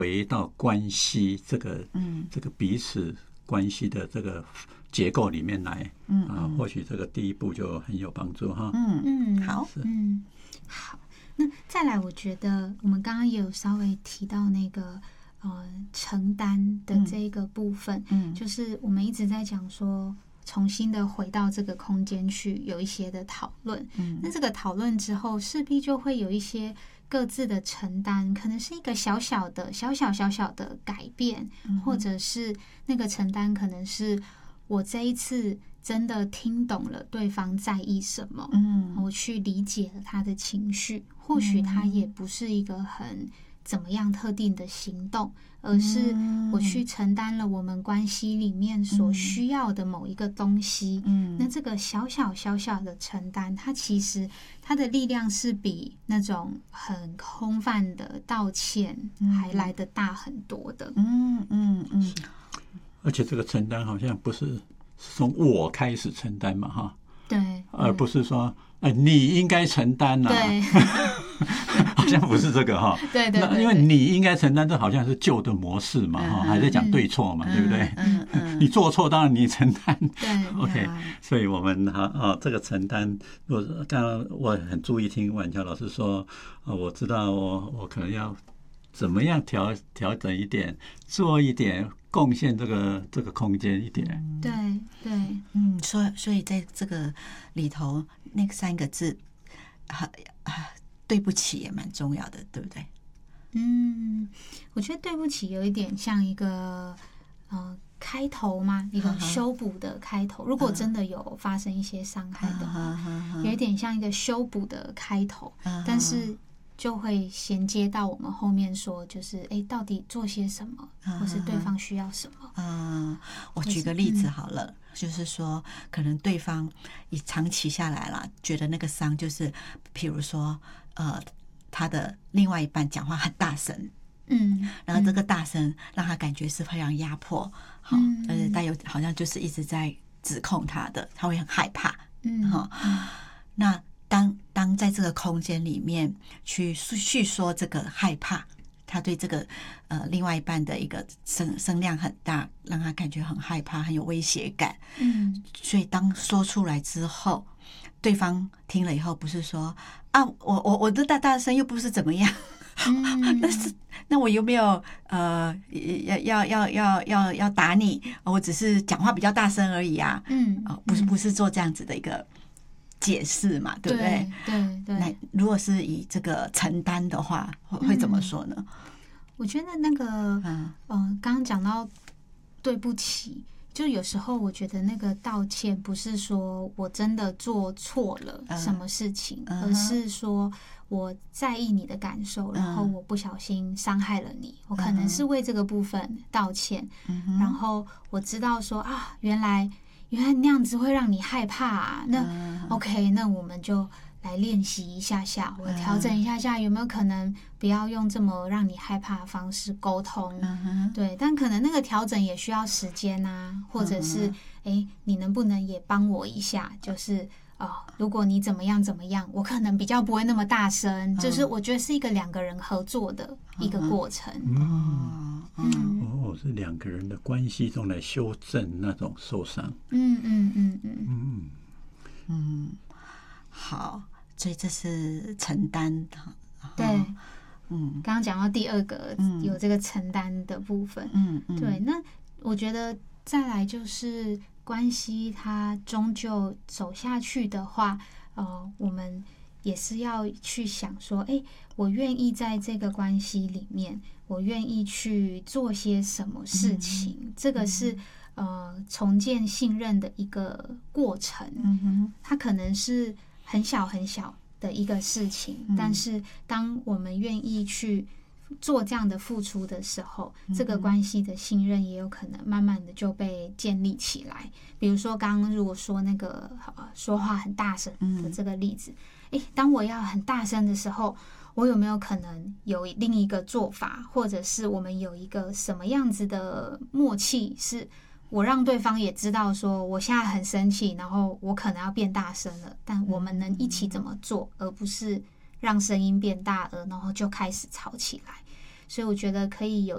回到关系这个彼此关系的这个结构里面来，或许这个第一步就很有帮助哈。 好， 好。那再来，我觉得我们刚刚也有稍微提到那个承担的这个部分，就是我们一直在讲说，重新的回到这个空间去有一些的讨论。那这个讨论之后，势必就会有一些各自的承担，可能是一个小小的改变，或者是那个承担可能是我这一次真的听懂了对方在意什么，我去理解了他的情绪，或许他也不是一个很怎么样特定的行动，而是我去承担了我们关系里面所需要的某一个东西。那这个小小的承担，它其实它的力量是比那种很空泛的道歉还来得大很多的。 而且这个承担好像不是从我开始承担嘛，哈， 对， 而不是说你应该承担对， 好像不是这个哈。 对， 因为你应该承担，这好像是旧的模式嘛，哈，还在讲对错嘛，对不对？你做错当然你承担。 对 ，OK， 所以我们这个承担，刚刚我很注意听婉乔老师说，我知道我可能要怎么样调整一点，做一点贡献这个空间一点。 对， 所以在这个里头，那3个字，对不起也蛮重要的，对不对？ 我觉得对不起有一点像一个开头嘛，一个修补的开头。如果真的有发生一些伤害的话，有一点像一个修补的开头，但是就会衔接到我们后面说，就是到底做些什么，或是对方需要什么。 我举个例子好了，就是说，可能对方长期下来了，觉得那个伤就是，比如说，他的另外一半讲话很大声，然后这个大声让他感觉是非常压迫，好，带有好像就是一直在指控他的，他会很害怕，那当在这个空间里面去叙说这个害怕，他对这个另外一半的一个声量很大，让他感觉很害怕，很有威胁感。所以当说出来之后，对方听了以后不是说我的大声又不是怎么样，那我有没有要打你？我只是讲话比较大声而已啊。不是做这样子的一个解释嘛，对不对？ 对。 那如果是以这个承担的话，会怎么说呢？ 我觉得那个刚刚讲到对不起，就有时候我觉得那个道歉不是说我真的做错了什么事情，而是说我在意你的感受，然后我不小心伤害了你，我可能是为这个部分道歉，然后我知道说原来那样子会让你害怕那 OK， 那我们就来练习一下下，我调整一下下，有没有可能不要用这么让你害怕的方式沟通？对，但可能那个调整也需要时间或者是你能不能也帮我一下？就是如果你怎么样，我可能比较不会那么大声。就是我觉得是一个2个人合作的一个过程。 是2个人的关系中来修正那种受伤。 好，所以这是承担。 对，刚刚讲到第2个有这个承担的部分。对，那我觉得再来就是关系它终究走下去的话，我们也是要去想说，我愿意在这个关系里面，我愿意去做些什么事情，这个是重建信任的一个过程。它可能是很小的一个事情，但是当我们愿意去做这样的付出的时候，这个关系的信任也有可能慢慢的就被建立起来。比如说刚刚如果说那个说话很大声的这个例子，当我要很大声的时候，我有没有可能有另一个做法，或者是我们有一个什么样子的默契，是我让对方也知道说我现在很生气，然后我可能要变大声了，但我们能一起怎么做，而不是让声音变大然后就开始吵起来。所以我觉得可以有